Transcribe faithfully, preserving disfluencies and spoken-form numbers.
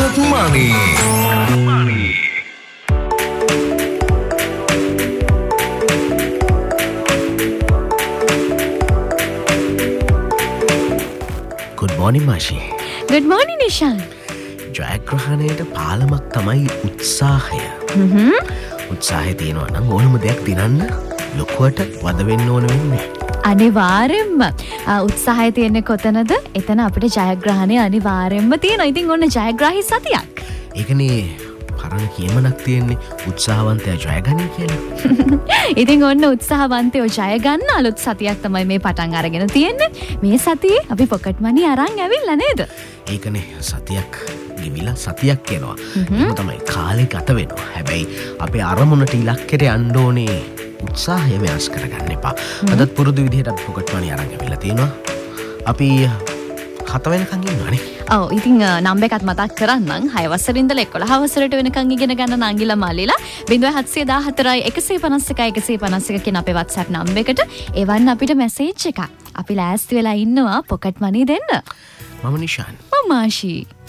Pocket Money. Money. Good morning, Mashi. Good morning, Nishan. ජයග්‍රහණයට පාලමක් තමයි උත්සාහය. උත්සාහය තියෙනවා නම් ඕනම දෙයක් දිනන්න ලොකුවට වද වෙන්න ඕන වෙන්නේ. අනිවාර්යෙන්ම උත්සාහය තියෙන්නේ කොතනද? එතන අපිට ජයග්‍රහණය අනිවාර්යෙන්ම තියෙනවා. ඉතින් ඔන්න ජයග්‍රාහී සතියක්. ඒකනේ පරණ කියමනක් තියෙන්නේ උත්සාහවන්තයා ජයගනී කියලා. ඉතින් ඔන්න උත්සාහවන්තයෝ ජය ගන්න අලුත් සතියක් තමයි මේ පටන් අරගෙන තියෙන්නේ. මේ සතියේ අපි පොකට් මනි අරන් ඇවිල්ලා නේද? ඒකනේ සතියක් ගිවිලා සතියක් එනවා. එහෙම තමයි කාලේ ගත වෙනවා. හැබැයි අපේ අරමුණට ඉලක්කයට යන්න ඕනේ උත්සාහය වෙනස් කරගන්න එපා. අදත් පුරුදු විදිහට අපි පොකට් මනි අරන් ඇවිල්ලා තියෙනවා. අපි හත වෙනකන් ඉන්නවනේ. ඔව් ඉතින් නම්බර් එකත් මතක් කරන්නම්. හය වසරේ ඉඳලා එකොළහ වසරට වෙනකන් ඉගෙන ගන්න නංගිලා මල්ලිලා ज़ीरो सात एक चार एक पाँच एक एक पाँच එක කියන අපේ WhatsApp නම්බර් එකට එවන්න අපිට මැසේජ් එකක්. අපි ලෑස්ති වෙලා ඉන්නවා පොකට් මනි දෙන්න. මම නිෂාන්. මම මාෂි.